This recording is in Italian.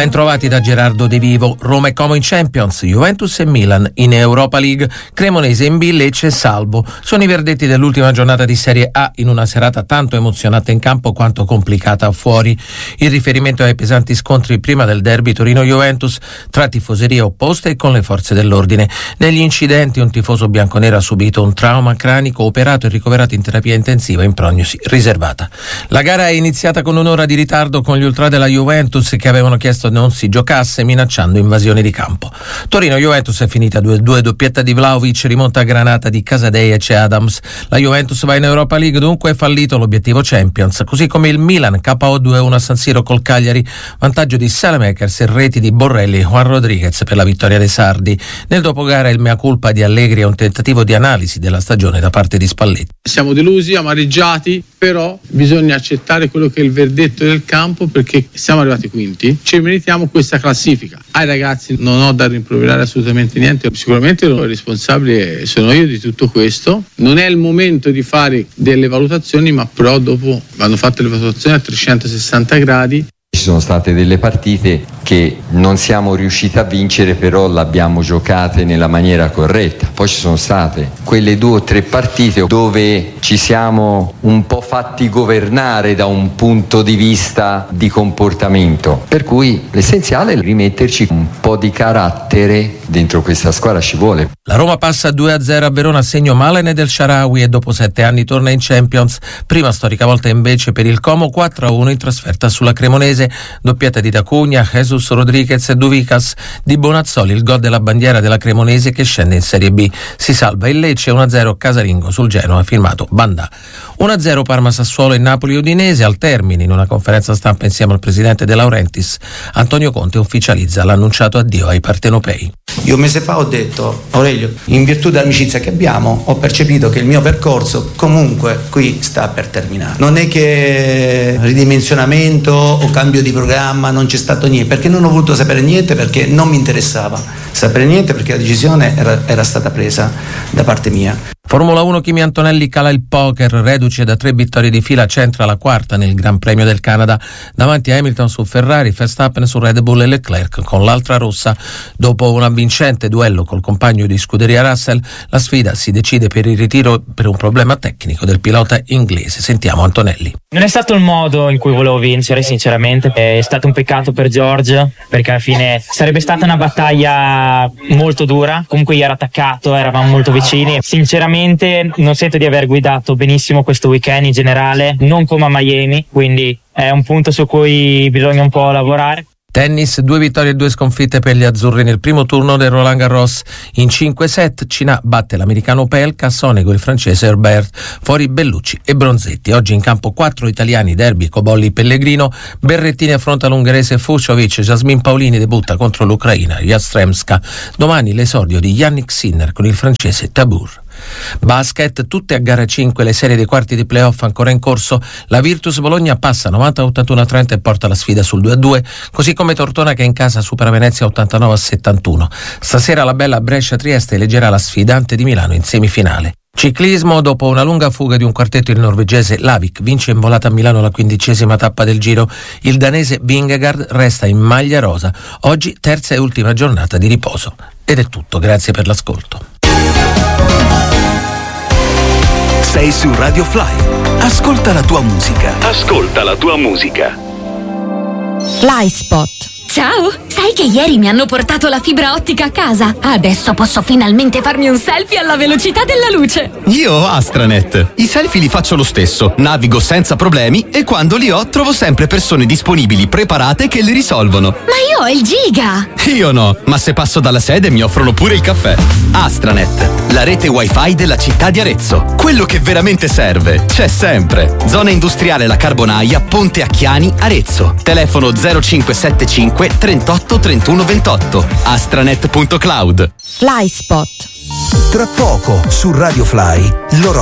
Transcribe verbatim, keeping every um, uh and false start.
Bentrovati da Gerardo De Vivo. Roma e Como in Champions, Juventus e Milan in Europa League, Cremonese in B, Lecce e Salvo. Sono i verdetti dell'ultima giornata di Serie A in una serata tanto emozionante in campo quanto complicata fuori. Il riferimento ai pesanti scontri prima del derby Torino-Juventus tra tifoserie opposte e con le forze dell'ordine. Negli incidenti un tifoso bianconero ha subito un trauma cranico, operato e ricoverato in terapia intensiva in prognosi riservata. La gara è iniziata con un'ora di ritardo con gli ultra della Juventus che avevano chiesto non si giocasse, minacciando invasione di campo. Torino-Juventus è finita due a due, doppietta di Vlahovic, rimonta a granata di Casadei e c'è Adams. La Juventus va in Europa League, dunque è fallito l'obiettivo Champions, così come il Milan K O due a uno a San Siro col Cagliari, vantaggio di Saelemaekers e reti di Borrelli e Juan Rodriguez per la vittoria dei sardi. Nel dopogara il mea culpa di Allegri è un tentativo di analisi della stagione da parte di Spalletti. Siamo delusi, amareggiati, però bisogna accettare quello che è il verdetto del campo, perché siamo arrivati quinti, ci meritiamo questa classifica. Ai ragazzi non ho da rimproverare assolutamente niente, sicuramente il responsabile sono io di tutto questo. Non è il momento di fare delle valutazioni, ma però dopo vanno fatte le valutazioni a trecentosessanta gradi. Ci sono state delle partite che non siamo riusciti a vincere, però l'abbiamo giocate nella maniera corretta. Poi ci sono state quelle due o tre partite dove ci siamo un po' fatti governare da un punto di vista di comportamento, per cui l'essenziale è rimetterci un po' di carattere dentro questa squadra, ci vuole. La Roma passa due a zero a Verona a segno Malen e del Shaarawy e dopo sette anni torna in Champions, prima storica volta invece per il Como, quattro a uno in trasferta sulla Cremonese, doppietta di D'Acugna, Jesus Rodriguez e Duvicas, di Bonazzoli il gol della bandiera della Cremonese che scende in Serie B. Si salva il Lecce, uno a zero casalingo sul Genoa firmato Bandà. uno a zero Parma Sassuolo e Napoli Udinese al termine in una conferenza stampa insieme al presidente De Laurentiis. Antonio Conte ufficializza l'annunciato addio ai partenopei. Io un mese fa ho detto: Aurelio, in virtù dell'amicizia che abbiamo, ho percepito che il mio percorso comunque qui sta per terminare. Non è che ridimensionamento o cambio di programma, non c'è stato niente, perché non ho voluto sapere niente, perché non mi interessava sapere niente, perché la decisione era, era stata presa da parte mia. Formula uno, Kimi Antonelli cala il poker, reduce da tre vittorie di fila, centra la quarta nel Gran Premio del Canada, davanti a Hamilton su Ferrari, Verstappen su Red Bull e Leclerc con l'altra rossa. Dopo un avvincente duello col compagno di scuderia Russell, la sfida si decide per il ritiro per un problema tecnico del pilota inglese. Sentiamo Antonelli. Non è stato il modo in cui volevo vincere, sinceramente, è stato un peccato per George, perché alla fine sarebbe stata una battaglia molto dura, comunque io ero attaccato, eravamo molto vicini, sinceramente non sento di aver guidato benissimo questo weekend in generale, non come a Miami, quindi è un punto su cui bisogna un po' lavorare. Tennis, due vittorie e due sconfitte per gli azzurri nel primo turno del Roland Garros. In cinque set Cina batte l'americano Pelka, Sonego il francese Herbert, fuori Bellucci e Bronzetti. Oggi in campo quattro italiani, derby Cobolli Pellegrino, Berrettini affronta l'ungherese Fucsovic, Jasmine Paolini debutta contro l'Ucraina Jastremska. Domani l'esordio di Yannick Sinner con il francese Tabur. Basket, tutte a gara cinque le serie dei quarti di playoff ancora in corso. La Virtus Bologna passa novanta a ottantuno a trenta e porta la sfida sul due a due, così come Tortona che in casa supera Venezia ottantanove a settantuno. Stasera la bella Brescia Trieste leggerà la sfidante di Milano in semifinale. Ciclismo, dopo una lunga fuga di un quartetto, il norvegese Lavik vince in volata a Milano la quindicesima tappa del Giro. Il danese Vingegaard resta in maglia rosa. Oggi terza e ultima giornata di riposo. Ed è tutto, grazie per l'ascolto. Sei su Radio Fly. Ascolta la tua musica. Ascolta la tua musica. Fly Spot. Ciao! Sai che ieri mi hanno portato la fibra ottica a casa? Adesso posso finalmente farmi un selfie alla velocità della luce! Io ho Astranet. I selfie li faccio lo stesso, navigo senza problemi e quando li ho trovo sempre persone disponibili, preparate che li risolvono. Ma io ho il giga! Io no, ma se passo dalla sede mi offrono pure il caffè. Astranet, la rete wifi della città di Arezzo. Quello che veramente serve c'è sempre. Zona industriale La Carbonaia, Ponte Acchiani, Arezzo. Telefono zero cinque sette cinque trentotto trentuno ventotto. astranet punto cloud. Fly Spot. Tra poco su Radio Fly, l'orologio